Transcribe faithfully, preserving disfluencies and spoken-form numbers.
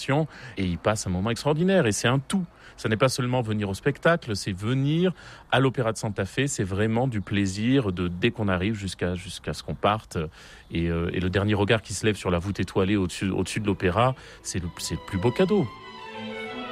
population et ils passent un moment extraordinaire et c'est un tout. Ce n'est pas seulement venir au spectacle, c'est venir à l'Opéra de Santa Fe, c'est vraiment du plaisir de dès qu'on arrive jusqu'à jusqu'à ce qu'on parte et, euh, et le dernier regard qui se lève sur la voûte étoilée au-dessus au-dessus de l'opéra, c'est le c'est le plus beau cadeau.